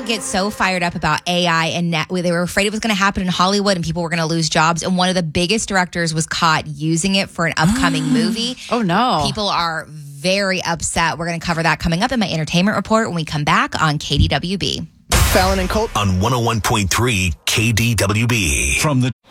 get so fired up about AI and they were afraid it was going to happen in Hollywood and people were going to lose jobs. And one of the biggest directors was caught using it for an upcoming movie. Oh, no. People are very upset. We're going to cover that coming up in my entertainment report when we come back on KDWB. Fallon and Colt on 101.3 KDWB. From the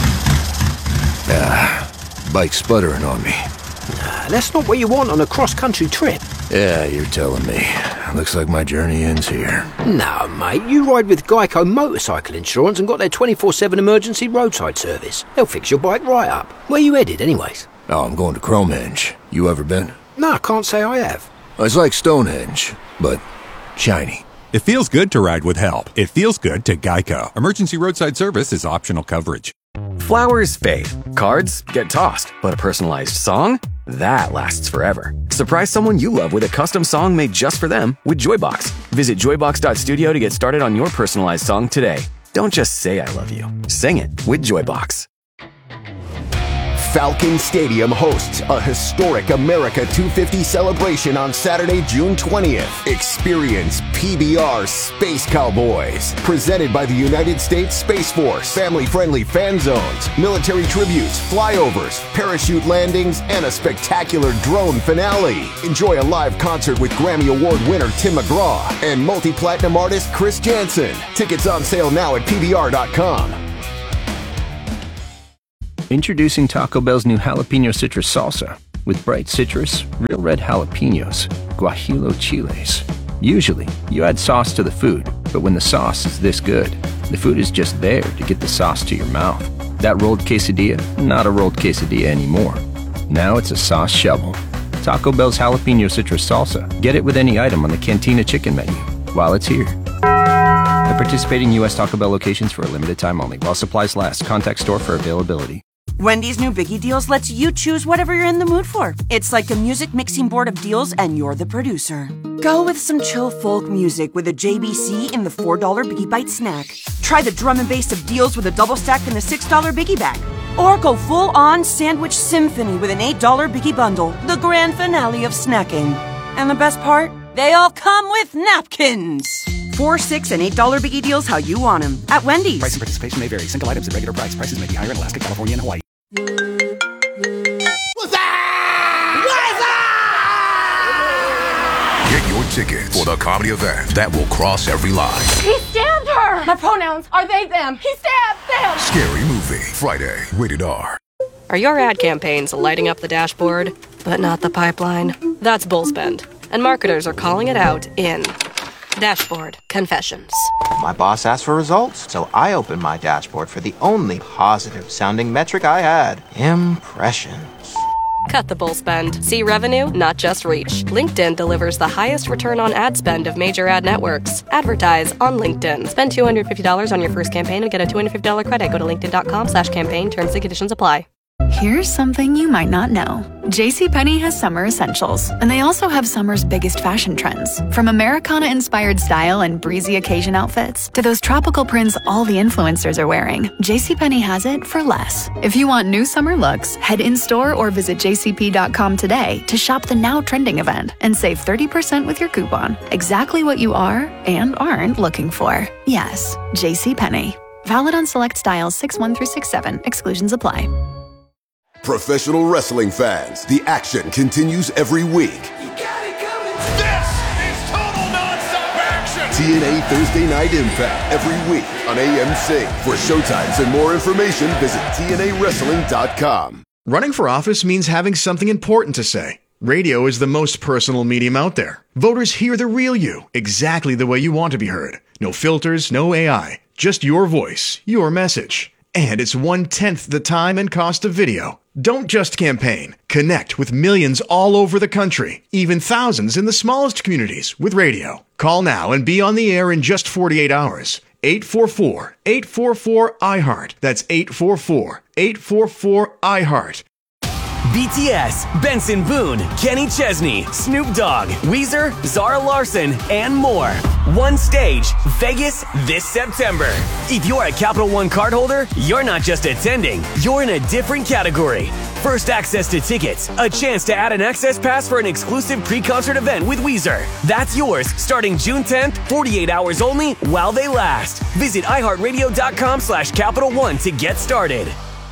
bike sputtering on me. That's not what you want on a cross-country trip. Yeah, you're telling me. Looks like my journey ends here. No, mate, you ride with Geico Motorcycle Insurance and got their 24/7 emergency roadside service. They'll fix your bike right up. Where you headed, anyways? Oh, I'm going to Cromehenge. You ever been? No, I can't say I have. It's like Stonehenge, but shiny. It feels good to ride with help. It feels good to Geico. Emergency roadside service is optional coverage. Flowers fade. Cards get tossed. But a personalized song? That lasts forever. Surprise someone you love with a custom song made just for them with Joybox. Visit joybox.studio to get started on your personalized song today. Don't just say I love you. Sing it with Joybox. Falcon Stadium hosts a historic America 250 celebration on Saturday, June 20th. Experience PBR Space Cowboys, presented by the United States Space Force. Family-friendly fan zones, military tributes, flyovers, parachute landings, and a spectacular drone finale. Enjoy a live concert with Grammy Award winner Tim McGraw and multi-platinum artist Chris Jansen. Tickets on sale now at PBR.com. Introducing Taco Bell's new jalapeno citrus salsa with bright citrus, real red jalapenos, guajillo chiles. Usually, you add sauce to the food, but when the sauce is this good, the food is just there to get the sauce to your mouth. That rolled quesadilla, not a rolled quesadilla anymore. Now it's a sauce shovel. Taco Bell's jalapeno citrus salsa. Get it with any item on the Cantina chicken menu while it's here. At participating U.S. Taco Bell locations for a limited time only. While supplies last. Contact store for availability. Wendy's new Biggie Deals lets you choose whatever you're in the mood for. It's like a music mixing board of deals, and you're the producer. Go with some chill folk music with a JBC in the $4 Biggie Bite snack. Try the drum and bass of deals with a double stack in the $6 Biggie Bag. Or go full-on sandwich symphony with an $8 Biggie Bundle, the grand finale of snacking. And the best part? They all come with napkins. $4, $6, and $8 Biggie Deals how you want them at Wendy's. Price and participation may vary. Single items at regular price. Prices may be higher in Alaska, California, and Hawaii. What's that? Get your tickets for the comedy event that will cross every line. He stabbed her! My pronouns are they, them. He stabbed them! Scary Movie. Friday. Rated R. Are your ad campaigns lighting up the dashboard, but not the pipeline? That's Bullspend. And marketers are calling it out in Dashboard Confessions. My boss asked for results, so I opened my dashboard for the only positive-sounding metric I had. Impressions. Cut the bull spend. See revenue, not just reach. LinkedIn delivers the highest return on ad spend of major ad networks. Advertise on LinkedIn. Spend $250 on your first campaign and get a $250 credit. Go to linkedin.com/campaign. Terms and conditions apply. Here's something you might not know. JCPenney has summer essentials, and they also have summer's biggest fashion trends. From Americana-inspired style and breezy occasion outfits to those tropical prints all the influencers are wearing, JCPenney has it for less. If you want new summer looks, head in-store or visit jcp.com today to shop the now trending event and save 30% with your coupon. Exactly what you are and aren't looking for. Yes, JCPenney. Valid on select styles 6-1 through 6-7. Exclusions apply. Professional wrestling fans, the action continues every week. This is total nonstop action! TNA Thursday Night Impact every week on AMC. For showtimes and more information, visit TNAWrestling.com. Running for office means having something important to say. Radio is the most personal medium out there. Voters hear the real you, exactly the way you want to be heard. No filters, no AI, just your voice, your message. And it's 1/10 the time and cost of video. Don't just campaign. Connect with millions all over the country, even thousands in the smallest communities with radio. Call now and be on the air in just 48 hours. 844-844-IHEART. That's 844-844-IHEART. BTS, Benson Boone, Kenny Chesney, Snoop Dogg, Weezer, Zara Larsson, and more. One stage, Vegas, this September. If you're a Capital One cardholder, you're not just attending, you're in a different category. First access to tickets, a chance to add an access pass for an exclusive pre-concert event with Weezer. That's yours starting June 10th, 48 hours only while they last. Visit iHeartRadio.com/Capital One to get started.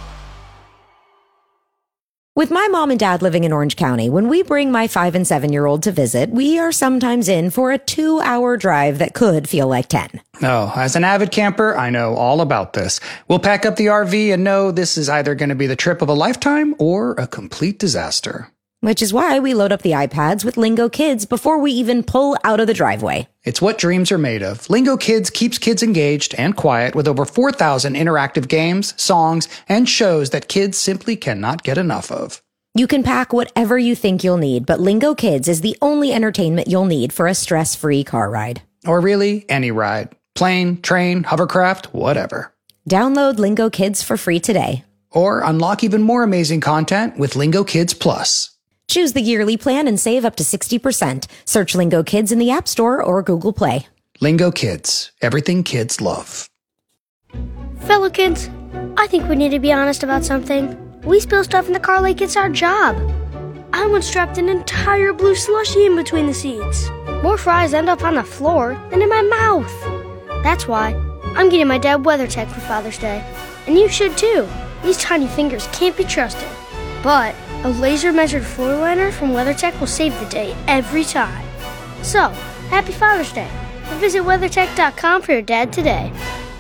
With my mom and dad living in Orange County, when we bring my 5 and 7-year-old to visit, we are sometimes in for a 2-hour drive that could feel like 10. Oh, as an avid camper, I know all about this. We'll pack up the RV and know this is either going to be the trip of a lifetime or a complete disaster. Which is why we load up the iPads with Lingo Kids before we even pull out of the driveway. It's what dreams are made of. Lingo Kids keeps kids engaged and quiet with over 4,000 interactive games, songs, and shows that kids simply cannot get enough of. You can pack whatever you think you'll need, but Lingo Kids is the only entertainment you'll need for a stress-free car ride. Or really, any ride. Plane, train, hovercraft, whatever. Download Lingo Kids for free today. Or unlock even more amazing content with Lingo Kids Plus. Choose the yearly plan and save up to 60%. Search Lingo Kids in the App Store or Google Play. Lingo Kids. Everything kids love. Fellow kids, I think we need to be honest about something. We spill stuff in the car like it's our job. I once strapped an entire blue slushie in between the seats. More fries end up on the floor than in my mouth. That's why I'm getting my dad WeatherTech for Father's Day. And you should too. These tiny fingers can't be trusted. But a laser-measured floor liner from WeatherTech will save the day every time. So, happy Father's Day. And visit WeatherTech.com for your dad today.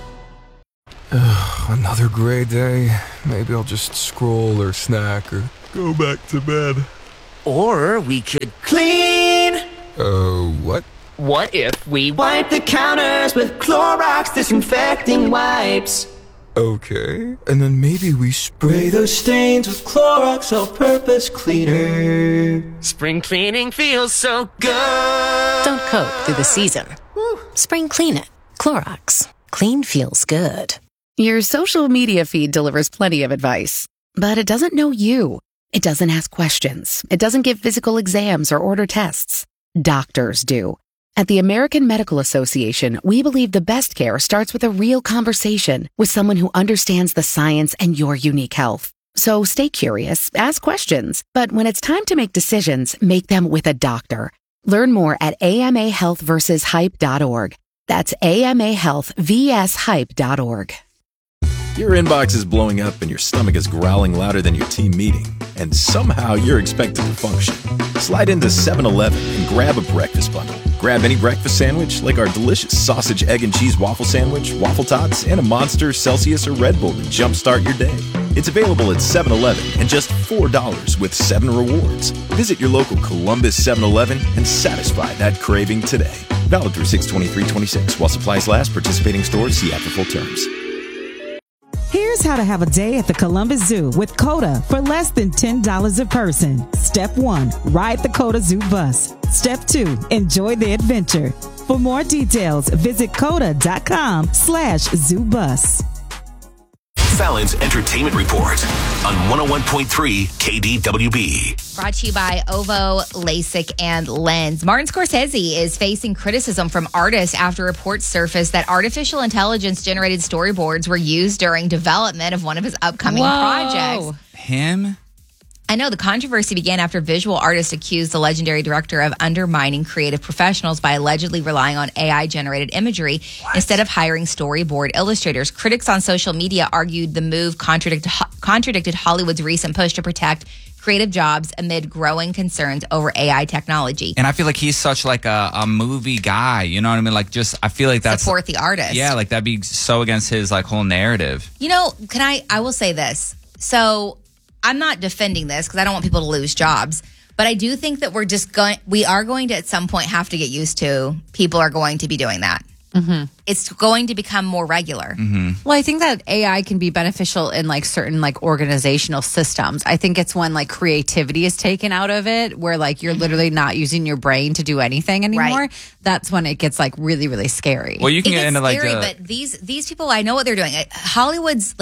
Another gray day. Maybe I'll just scroll or snack or go back to bed. Or we could clean. What? What if we wipe the counters with Clorox disinfecting wipes? Okay, and then maybe we Spray those stains with Clorox all-purpose cleaner. Spring cleaning feels so good. Don't cope through the season. Spring clean it. Clorox. Clean feels good. Your social media feed delivers plenty of advice, but it doesn't know you. It doesn't ask questions. It doesn't give physical exams or order tests. Doctors do. At the American Medical Association, we believe the best care starts with a real conversation with someone who understands the science and your unique health. So stay curious, ask questions, but when it's time to make decisions, make them with a doctor. Learn more at amahealthversushype.org. That's amahealthvshype.org. Your inbox is blowing up and your stomach is growling louder than your team meeting, and somehow you're expected to function. Slide into 7-Eleven and grab a breakfast bundle. Grab any breakfast sandwich like our delicious sausage, egg, and cheese waffle sandwich, waffle tots, and a Monster, Celsius, or Red Bull to jumpstart your day. It's available at 7-Eleven and just $4 with 7 rewards. Visit your local Columbus 7-Eleven and satisfy that craving today. Valid through 6/23/26 while supplies last. Participating stores, see app for full terms. Here's how to have a day at the Columbus Zoo with COTA for less than $10 a person. Step 1, ride the COTA Zoo bus. Step 2, enjoy the adventure. For more details, visit COTA.com/ZooBus. Fallon's Entertainment Report on 101.3 KDWB. Brought to you by OVO, LASIK, and Lens. Martin Scorsese is facing criticism from artists after reports surfaced that artificial intelligence-generated storyboards were used during development of one of his upcoming projects. Him? I know the controversy began after visual artists accused the legendary director of undermining creative professionals by allegedly relying on AI-generated imagery instead of hiring storyboard illustrators. Critics on social media argued the move contradicted Hollywood's recent push to protect creative jobs amid growing concerns over AI technology. And I feel like he's such like a movie guy, you know what I mean? Like just, I feel like that's... Support the artist. Yeah, like that'd be so against his like whole narrative. You know, I will say this. So I'm not defending this because I don't want people to lose jobs, but I do think that we are going to at some point have to get used to people are going to be doing that. Mm-hmm. It's going to become more regular. Mm-hmm. Well, I think that AI can be beneficial in like certain like organizational systems. I think it's when like creativity is taken out of it, where like you're literally not using your brain to do anything anymore. Right. That's when it gets like really, really scary. Well, you can get into like but these people, I know what they're doing. Hollywood's like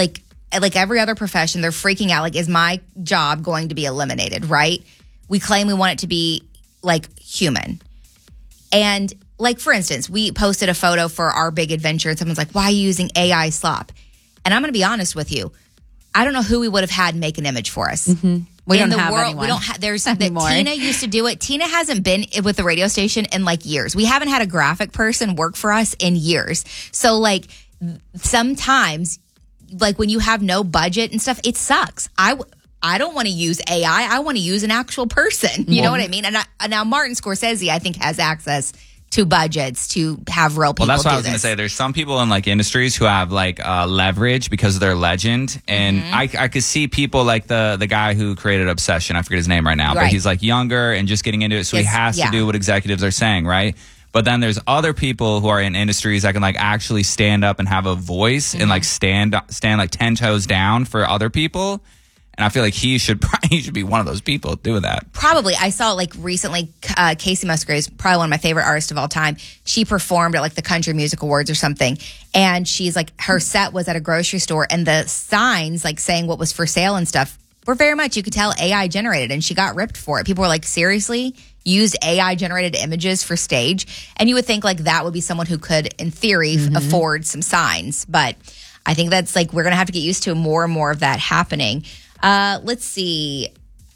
like every other profession, they're freaking out. Like, is my job going to be eliminated, right? We claim we want it to be, like, human. And, like, for instance, we posted a photo for our big adventure, and someone's like, why are you using AI slop? And I'm going to be honest with you. I don't know who we would have had make an image for us. Mm-hmm. We don't have anyone. We don't have. There's Tina used to do it. Tina hasn't been with the radio station in like years. We haven't had a graphic person work for us in years. So like sometimes, like when you have no budget and stuff, it sucks. I don't want to use AI. I want to use an actual person. You know what I mean? And now Martin Scorsese, I think, has access to budgets to have real people. Well, that's what I was going to say. There's some people in like industries who have like leverage because of their legend, and I could see people like the guy who created Obsession. I forget his name right now, but he's like younger and just getting into it, so he has to do what executives are saying, right? But then there's other people who are in industries that can like actually stand up and have a voice and like stand like 10 toes down for other people. And I feel like he should be one of those people doing that. Probably. I saw like recently, Casey Musgraves, probably one of my favorite artists of all time. She performed at like the Country Music Awards or something. And she's like, her set was at a grocery store, and the signs like saying what was for sale and stuff were very much, you could tell, AI generated, and she got ripped for it. People were like, seriously? Used AI generated images for stage? And you would think like that would be someone who could, in theory, afford some signs. But I think that's like, we're going to have to get used to more and more of that happening. Let's see.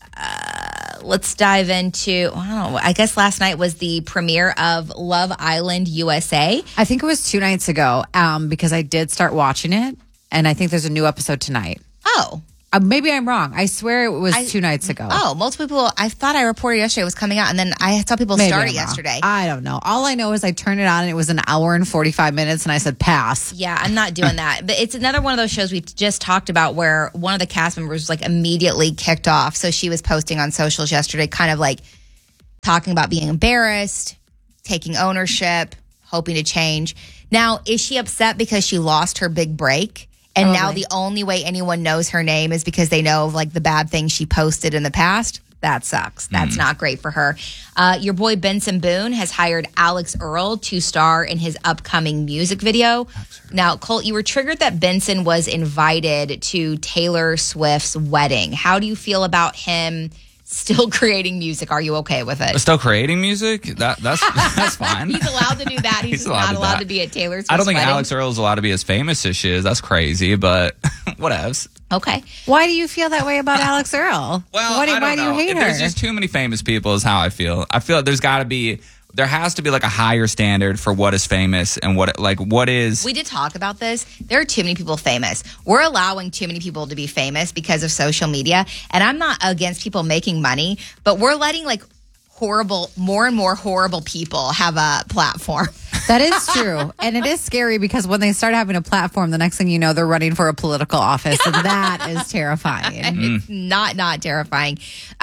Let's dive into, I don't know, I guess last night was the premiere of Love Island USA. I think it was 2 nights ago, because I did start watching it, and I think there's a new episode tonight. Oh. Maybe I'm wrong. I swear it was 2 nights ago. Oh, multiple people. I thought I reported yesterday it was coming out, and then I saw people start it yesterday. I don't know. All I know is I turned it on, and it was an hour and 45 minutes, and I said, pass. Yeah, I'm not doing that. But it's another one of those shows we've just talked about where one of the cast members was like immediately kicked off. So she was posting on socials yesterday, kind of like talking about being embarrassed, taking ownership, hoping to change. Now, is she upset because she lost her big break? And now the only way anyone knows her name is because they know like the bad things she posted in the past. That sucks. That's not great for her. Your boy Benson Boone has hired Alex Earl to star in his upcoming music video. Now, Colt, you were triggered that Benson was invited to Taylor Swift's wedding. How do you feel about him still creating music? Are you okay with it? Still creating music? That's fine. He's allowed to do that. He's not allowed to be at Taylor Swift's I don't think wedding. Alex Earl is allowed to be as famous as she is. That's crazy, but whatevs. Okay. Why do you feel that way about Alex Earl? Well, why do you hate her? There's just too many famous people is how I feel. I feel like there has to be like a higher standard for what is famous and what is. We did talk about this. There are too many people famous. We're allowing too many people to be famous because of social media. And I'm not against people making money, but we're letting like more and more horrible people have a platform. That is true. And it is scary because when they start having a platform, the next thing you know, they're running for a political office. And that is terrifying. It's not terrifying.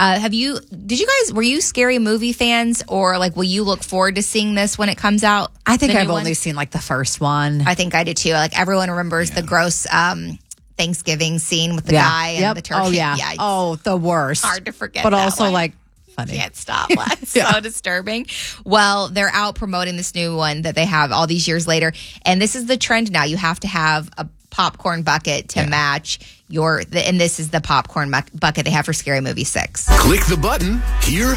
Were you Scary Movie fans, or like will you look forward to seeing this when it comes out? I think I've only seen like the first one. I think I did too. Like everyone remembers the gross Thanksgiving scene with the guy and the turkey. Oh, yeah. Oh, the worst. Hard to forget. But that also one. like funny. Can't stop. It's so disturbing. Well, they're out promoting this new one that they have all these years later. And this is the trend now. You have to have a popcorn bucket to match and this is the popcorn bucket they have for Scary Movie 6. Click the button here.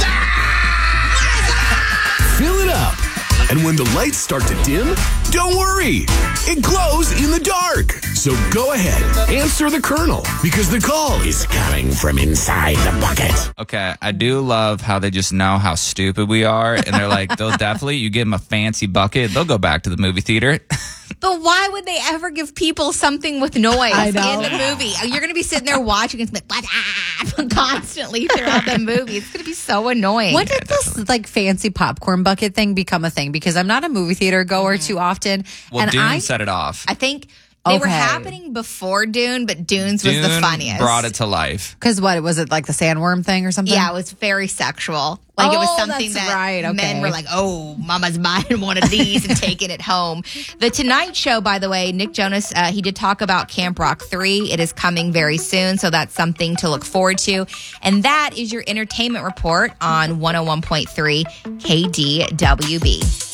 Fill it up. And when the lights start to dim, don't worry. It glows in the dark. So go ahead, answer the Colonel, because the call is coming from inside the bucket. Okay, I do love how they just know how stupid we are. And they're like, they'll definitely, you give them a fancy bucket, they'll go back to the movie theater. But why would they ever give people something with noise in the movie? You're going to be sitting there watching and like, constantly throughout the movie. It's going to be so annoying. When did this like fancy popcorn bucket thing become a thing? Because I'm not a movie theater goer too often. Well, and Dune set it off. I think they were happening before Dune, but Dune's was the funniest. Brought it to life. Because what, was it like the sandworm thing or something? Yeah, it was very sexual. Like it was something that men were like, oh, mama's buying one of these and taking it home. The Tonight Show, by the way, Nick Jonas, he did talk about Camp Rock 3. It is coming very soon, so that's something to look forward to. And that is your entertainment report on 101.3 KDWB.